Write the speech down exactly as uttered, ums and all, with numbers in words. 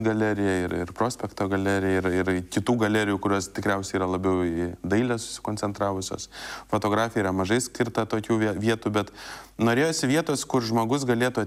galerija, ir, ir Prospekto galerija, ir, ir kitų galerijų, kurios tikriausiai yra labiau į dailę susikoncentravusios. Fotografija yra mažai skirta tokių vietų, bet norėjosi vietos, kur žmogus galėtų